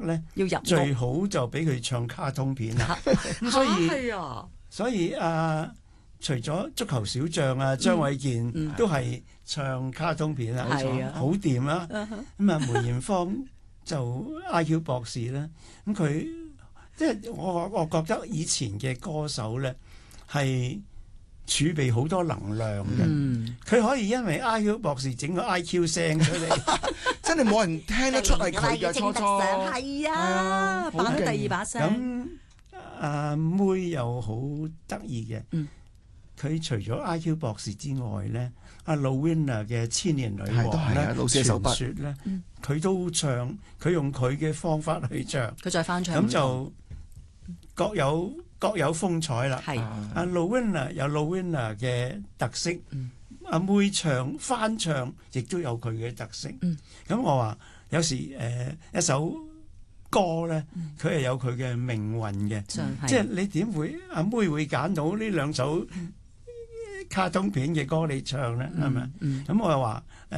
咧， 要入最好就俾佢唱卡通片啦。咁所以除咗足球小將啊，張衛健都係唱卡通片啊，好掂啊。咁啊，梅艷芳就 IQ 博士啦。咁佢即係我覺得以前嘅歌手咧係儲備好多能量嘅，佢可以因為 IQ 博士整個 IQ 聲出嚟， 真係冇人聽得出係佢嘅初初。 係啊，扮咗第二把聲。 咁阿妹又好得意嘅，佢除咗 IQ 博士之外咧，阿 Rowena 嘅千年女王咧， 老師嘅手筆傳說咧，佢都唱，佢用佢嘅方法去唱， 佢再翻唱， 咁就各有風采啦。 係阿 Rowena 有 Rowena 嘅特色，阿妹唱翻唱亦都有佢嘅特色。咁我話有時一首歌咧，佢係有佢嘅命運嘅，即係你點會阿妹會揀到呢兩首卡通片嘅歌你唱咧？係咪？咁我又話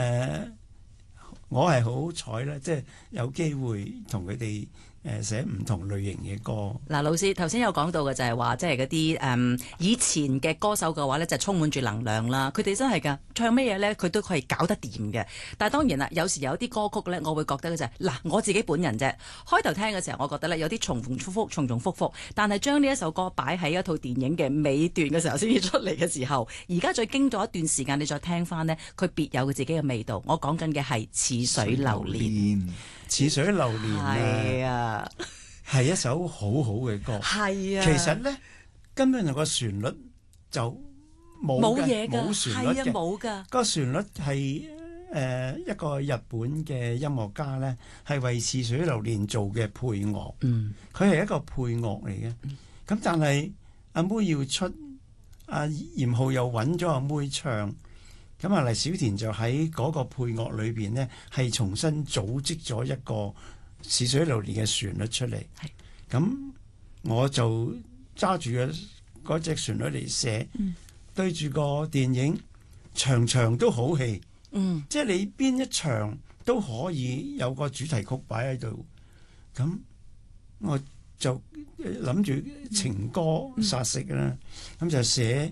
我係好彩咧，即係有機會同佢哋寫唔同類型嘅歌。 嗱，老師頭先有講到嘅就係話，即係嗰啲以前嘅歌手嘅話咧，就充滿住能量啦。佢哋真係㗎，唱咩嘢咧，佢都可以搞得掂嘅。但係當然啦，有時有啲歌曲咧，我會覺得嘅就係嗱，我自己本人啫。開頭聽嘅時候，我覺得咧有啲重重複複。但係將呢一首歌擺喺一套電影嘅尾段嘅時候先至出嚟嘅時候，而家再經咗一段時間，你再聽翻呢，佢別有佢自己嘅味道。我講緊嘅係《似水流年》。 似水流年係啊， 係一首好好嘅歌。 係啊， 其實咧根本個旋律就冇嘢㗎，冇旋律嘅， 冇㗎。 個旋律係一個日本嘅音樂家咧，係為《似水流年》做嘅配樂。佢係一個配樂嚟嘅。咁但係阿妹要出，阿嚴浩又揾咗阿妹唱。咁啊，黎小田就喺嗰個配樂裏邊呢，係重新組織咗一個《似水流年》嘅旋律出嚟。咁我就揸住嗰隻旋律嚟寫，對住個電影，場場都好戲。即係你邊一場都可以有個主題曲擺喺度。咁我就諗住情歌殺食啦，咁就寫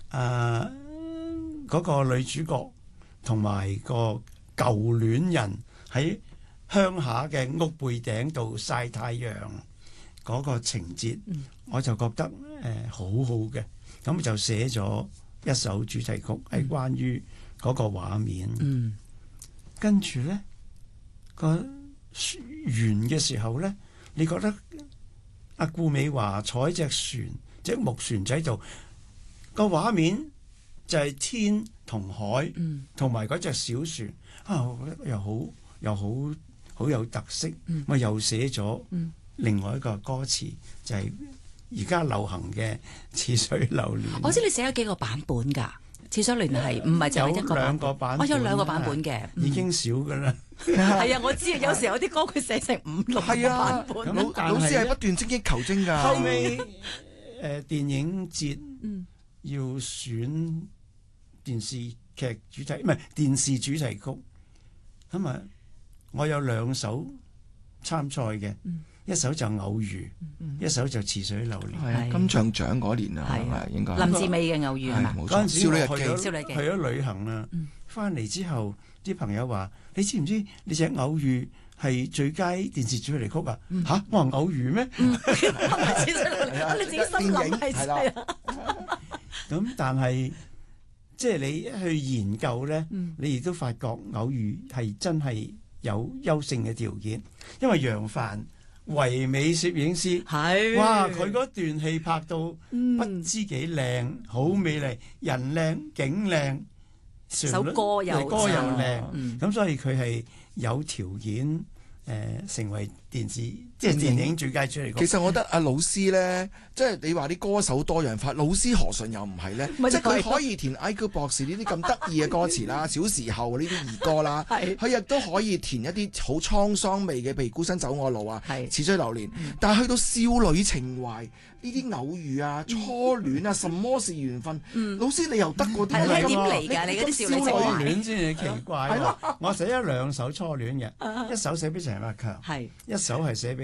嗰個女主角同埋個舊戀人喺鄉下嘅屋背頂度曬太陽嗰個情節，我就覺得好好嘅，咁就寫咗一首主題曲係關於嗰個畫面。跟住呢個完嘅時候呢，你覺得阿顧美華坐喺隻木船仔度，個畫面就係天同海，同埋嗰隻小船我覺得又好有特色。我又寫咗另外一個歌詞，就係而家流行嘅《似水流年》。 我知你寫咗幾個版本㗎，《似水流年》係唔係就係一個版本？我有兩個版本嘅， 已經少㗎啦。 係啊，我知有時有啲歌佢寫成5、6個版本。 老師係不斷精益求精㗎。 後尾電影節要選電視劇主題，唔係電視主題曲，咁啊，我有2首參賽嘅，一首就偶遇，一首就似水流年。 係金像獎嗰年啊，係應該。 林志美嘅偶遇係嘛？ 嗰陣時我少女去咗旅行啦，翻嚟之後啲朋友話：你知唔知你隻偶遇係最佳電視主題曲啊？嚇！我話偶遇咩？ 你自己心諗係啦。 咁但係即係你去研究咧，你亦都發覺偶遇係真係有優勝嘅條件，因為楊凡唯美攝影師，哇！佢嗰段戲拍到不知幾靚，好美麗，人靚景靚， 首歌又靚，咁所以佢係有條件成為電視即係電影最佳主題曲。 其實我覺得阿老師咧，即係你話啲歌手多樣化，老師何嘗又唔係咧？即係佢可以填 IQ 博士呢啲咁得意嘅歌詞啦，小時候呢啲兒歌啦，佢亦都可以填一啲好滄桑味嘅，譬如孤身走我路啊，似水流年。但係去到少女情懷呢啲偶遇啊、初戀啊、什麼是緣分？老師你又得過啲係點嚟㗎？你嗰啲少女情懷先至奇怪。我寫咗2首初戀嘅，一首寫俾陳百強，一首係寫俾